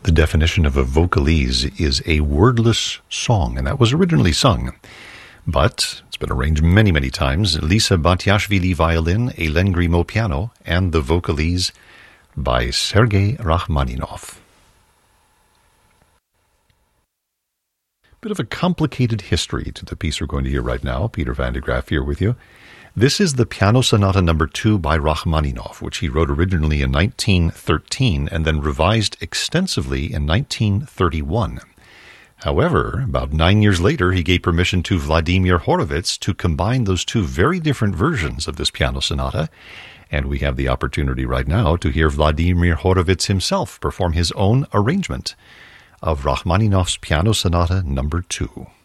The definition of a vocalise is a wordless song, and that was originally sung. But it's been arranged many, many times. Lisa Batiashvili violin, Hélène Grimaud piano, and the vocalise by Sergei Rachmaninoff. Bit of a complicated history to the piece we're going to hear right now. Peter van de Graaf here with you. This is the Piano Sonata No. 2 by Rachmaninoff, which he wrote originally in 1913 and then revised extensively in 1931. However, about 9 years later, he gave permission to Vladimir Horowitz to combine those two very different versions of this piano sonata, and we have the opportunity right now to hear Vladimir Horowitz himself perform his own arrangement of Rachmaninoff's Piano Sonata No. 2.